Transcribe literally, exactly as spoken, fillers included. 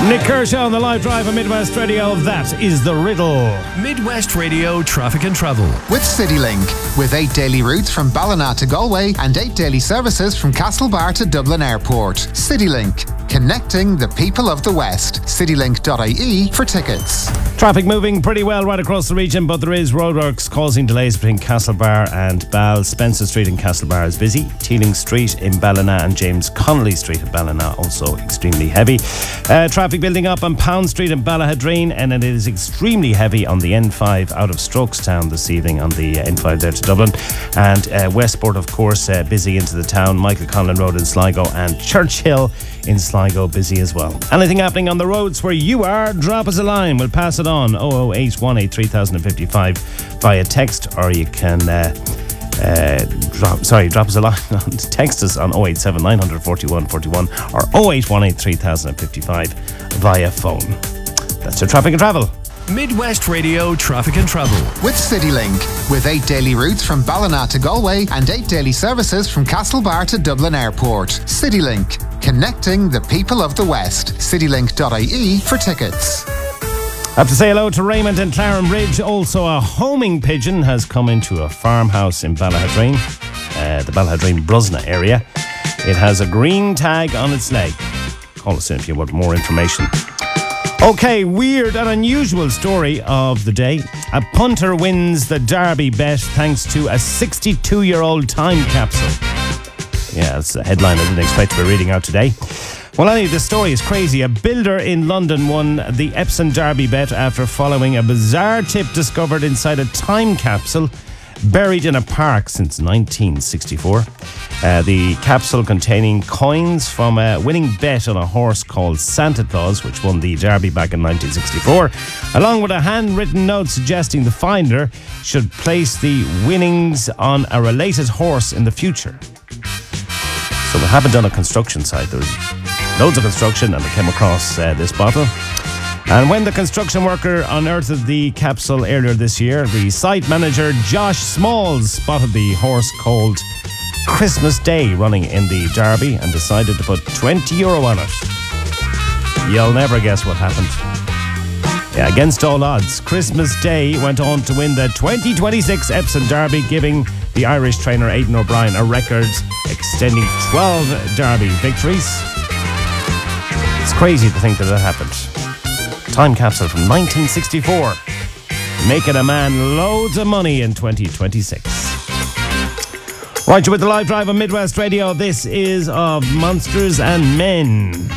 Nick Kershaw on the live drive on Midwest Radio. That is the riddle. Midwest Radio Traffic and Travel. With CityLink. With eight daily routes from Ballina to Galway and eight daily services from Castlebar to Dublin Airport. CityLink. Connecting the people of the West. Citylink dot I E for tickets. Traffic moving pretty well right across the region, but there is roadworks causing delays between Castlebar and Ball. Spencer Street in Castlebar is busy. Teeling Street in Ballina and James Connolly Street in Ballina also extremely heavy. Uh, traffic building up on Pound Street in Ballahadreen, and it is extremely heavy on the N five out of Strokestown this evening on the N five there to Dublin. And uh, Westport, of course, uh, busy into the town. Michael Conlon Road in Sligo and Churchill in Sligo busy as well. Anything happening on the roads where you are, drop us a line. We'll pass it on oh oh eight one eight three thousand fifty-five via text, or you can uh, uh, drop, sorry, drop us a line. Text us on oh eight seven nine forty-one forty-one or oh eight one eight three thousand fifty-five via phone. That's your traffic and travel. Midwest Radio Traffic and Travel. With CityLink. With eight daily routes from Ballina to Galway and eight daily services from Castlebar to Dublin Airport. CityLink. Connecting the people of the West. Citylink dot I E for tickets. I have to say hello to Raymond and Claren Bridge. Also, a homing pigeon has come into a farmhouse in Ballahadreen, uh, the Ballahadreen Brusna area. It has a green tag on its leg. Call us in if you want more information. Okay, weird and unusual story of the day. A punter wins the Derby bet thanks to a sixty-two-year-old time capsule. Yeah, that's a headline I didn't expect to be reading out today. Well, anyway, the story is crazy. A builder in London won the Epsom Derby bet after following a bizarre tip discovered inside a time capsule buried in a park since nineteen sixty-four. Uh, the capsule containing coins from a winning bet on a horse called Santa Claus, which won the Derby back in nineteen sixty-four, along with a handwritten note suggesting the finder should place the winnings on a related horse in the future. So it happened on a construction site. There was loads of construction and they came across uh, this bottle. And when the construction worker unearthed the capsule earlier this year, the site manager Josh Smalls spotted the horse called Christmas Day running in the Derby and decided to put twenty euro on it. You'll never guess what happened. Yeah, against all odds, Christmas Day went on to win the twenty twenty-six Epsom Derby, giving the Irish trainer Aidan O'Brien a record extending twelve Derby victories. It's crazy to think that that happened. Time capsule from nineteen sixty-four, making a man loads of money in twenty twenty-six. Right, you're with the live drive on Midwest Radio. This is of Monsters and Men.